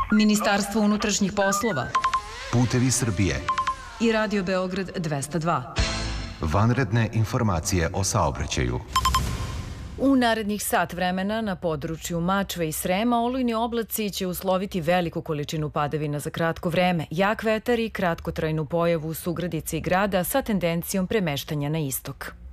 Ministarstvo unutrašnjih poslova Putevi Srbije i Radio Beograd 202. Vanredne informacije o saobraćaju. U narednih sat vremena na području Mačve i Srema olujni oblaci će usloviti veliku količinu padavina za kratko vreme, jak vetar i kratkotrajnu pojavu u sugradici grada sa tendencijom premeštanja na istok.